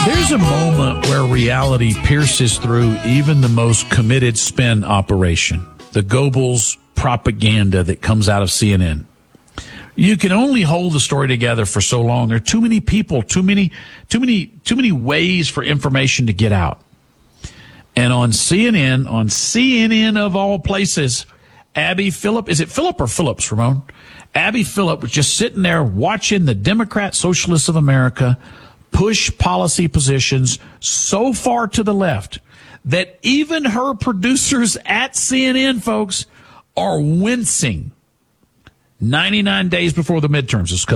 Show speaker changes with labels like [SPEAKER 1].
[SPEAKER 1] There's a moment where reality pierces through even the most committed spin operation, the Goebbels propaganda that comes out of CNN. You can only hold the story together for so long. There are too many people, too many ways for information to get out. And on CNN of all places, Abby Phillip, is it Phillip or Phillips, Ramon? Abby Phillip was just sitting there watching the Democrat Socialists of America push policy positions so far to the left that even her producers at CNN, folks, are wincing 99 days before the midterms.